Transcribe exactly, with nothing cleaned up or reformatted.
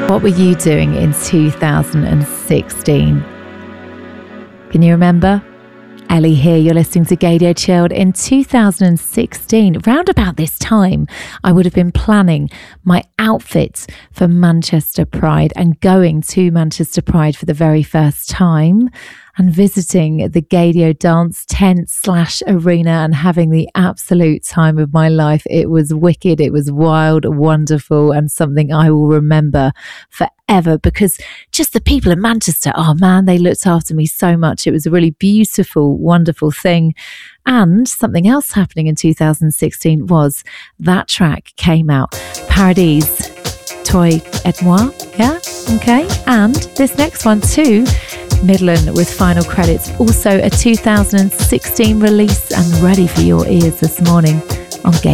What were you doing in two thousand sixteen? Can you remember? Ellie here, you're listening to Gaydio Chilled. In two thousand sixteen, round about this time, I would have been planning my outfit for Manchester Pride and going to Manchester Pride for the very first time and visiting the Gaydio dance tent slash arena and having the absolute time of my life. It was wicked, it was wild, wonderful, and something I will remember forever, because just the people in Manchester, oh man, they looked after me so much. It was a really beautiful, wonderful thing. And something else happening in two thousand sixteen was that track came out, Paradise, Toi et moi, yeah, okay. And this next one too, Midland with Final Credits, also a two thousand sixteen release and ready for your ears this morning on Gay.